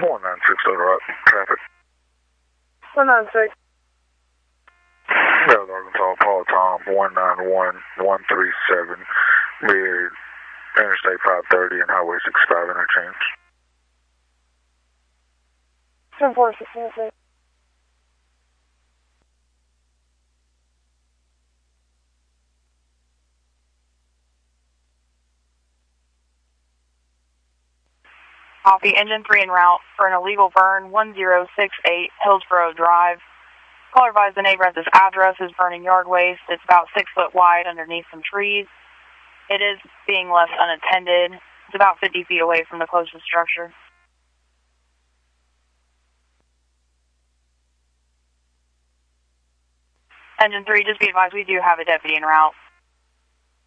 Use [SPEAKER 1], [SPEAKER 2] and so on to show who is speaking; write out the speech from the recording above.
[SPEAKER 1] 196 Little Rock, traffic.
[SPEAKER 2] 196.
[SPEAKER 1] South Arkansas, Paul Tom, 191137, near Interstate 530 and Highway 65 interchange.
[SPEAKER 2] 10-4, 16.
[SPEAKER 3] Copy, engine 3 en route for an illegal burn, 1068 Hillsborough Drive. Caller advised the neighbor at this address is burning yard waste. It's about 6 foot wide underneath some trees. It is being left unattended. It's about 50 feet away from the closest structure. Engine 3, just be advised we do have a deputy en route.